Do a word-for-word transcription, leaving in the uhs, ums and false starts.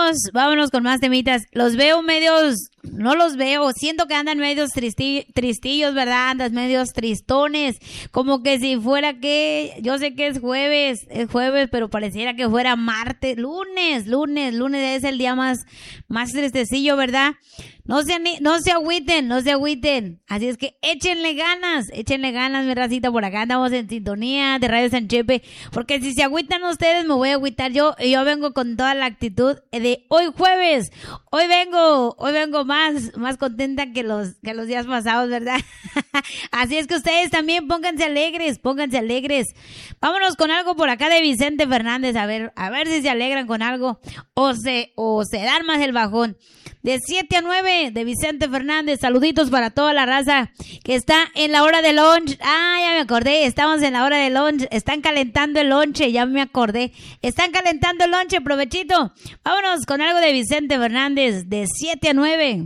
vámonos, vámonos con más temitas. Los veo medios, no los veo, siento que andan medios tristi, tristillos, ¿verdad? Andas medios tristones, como que si fuera que, yo sé que es jueves, es jueves, pero pareciera que fuera martes, lunes, lunes, lunes es el día más, más tristecillo, ¿verdad? No se, no se agüiten, no se agüiten. Así es que échenle ganas, échenle ganas, mi racita. Por acá andamos en sintonía de Radio San Chepe. Porque si se agüitan ustedes, me voy a agüitar yo. Y yo vengo con toda la actitud de hoy jueves. Hoy vengo, hoy vengo más, más contenta que los, que los días pasados, ¿verdad? Así es que ustedes también pónganse alegres, pónganse alegres. Vámonos con algo por acá de Vicente Fernández. A ver, a ver si se alegran con algo. O se, o se dan más el bajón. De siete a nueve de Vicente Fernández. Saluditos para toda la raza que está en la hora de lunch. Ah, ya me acordé. Estamos en la hora de lunch. Están calentando el lonche. Ya me acordé. Están calentando el lonche. Provechito. Vámonos con algo de Vicente Fernández. De siete a nueve.